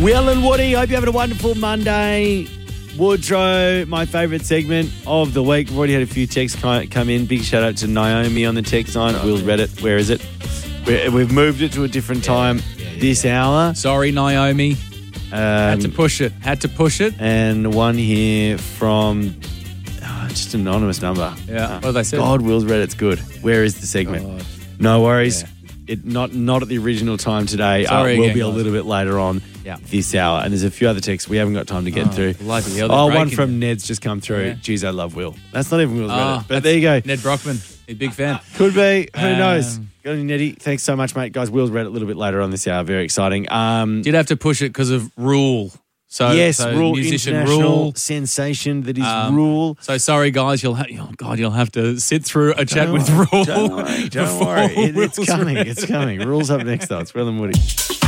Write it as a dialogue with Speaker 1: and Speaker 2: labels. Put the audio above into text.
Speaker 1: Will and Woody, hope you're having a wonderful Monday. Woodrow, my favourite segment of the week. We've already had a few texts come in. Big shout out to Naomi on the text line. Will's read it. Where is it? We've moved it to a different time this hour.
Speaker 2: Sorry, Naomi. Had to push it.
Speaker 1: And one here from just an anonymous number.
Speaker 2: Yeah. What did they say?
Speaker 1: God, Will's read it's good. Where is the segment?
Speaker 2: God.
Speaker 1: No worries.
Speaker 2: Yeah.
Speaker 1: It not at the original time today.
Speaker 2: Sorry
Speaker 1: will
Speaker 2: again,
Speaker 1: be a
Speaker 2: guys.
Speaker 1: little bit later on this hour. And there's a few other texts we haven't got time to get through.
Speaker 2: Bloody hell,
Speaker 1: One
Speaker 2: breaking
Speaker 1: from
Speaker 2: it.
Speaker 1: Ned's just come through.
Speaker 2: Yeah.
Speaker 1: Geez, I love Will. That's not even Will's read it. But
Speaker 2: that's
Speaker 1: there you go.
Speaker 2: Ned Brockman, a big fan.
Speaker 1: Could be. Who knows? Good on you, Neddy. Thanks so much, mate. Guys, Will's read it a little bit later on this hour. Very exciting.
Speaker 2: Did have to push it because of Rule. So
Speaker 1: Rule,
Speaker 2: musician
Speaker 1: international
Speaker 2: Rule.
Speaker 1: sensation that is Rule.
Speaker 2: So sorry, guys. You'll have to sit through a chat with Rule.
Speaker 1: Don't worry. It's coming. It's coming. Rule's up next, though. It's Will and Woody.